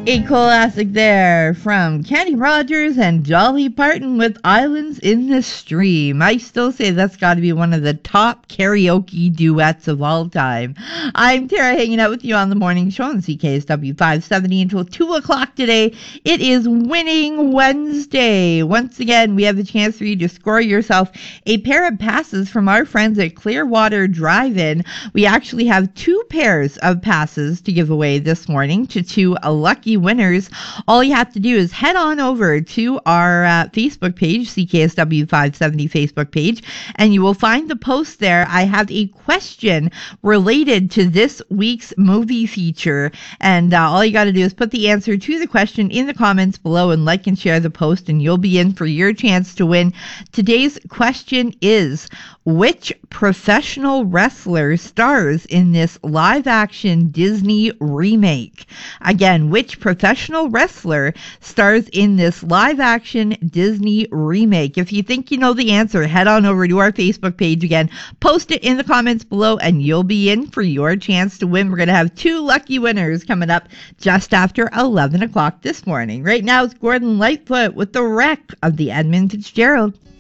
A classic there from Kenny Rogers and Dolly Parton with Islands in the Stream. I still say that's got to be one of the top karaoke duets of all time. I'm Tara, hanging out with you on the morning show on CKSW 570 until 2 o'clock today. It is Winning Wednesday. Once again, we have the chance for you to score yourself a pair of passes from our friends at Clearwater Drive-In. We actually have 2 pairs of passes to give away this morning to 2 lucky winners. All you have to do is head on over to our Facebook page, CKSW 570 Facebook page, and you will find the post there. I have a question related to this week's movie feature, and all you got to do is put the answer to the question in the comments below and like and share the post, and you'll be in for your chance to win. Today's question is, which professional wrestler stars in this live-action Disney remake? Again, which professional wrestler stars in this live-action Disney remake? If you think you know the answer, head on over to our Facebook page again, post it in the comments below, and you'll be in for your chance to win. We're going to have 2 lucky winners coming up just after 11 o'clock this morning. Right now, it's Gordon Lightfoot with The Wreck of the Edmund Fitzgerald.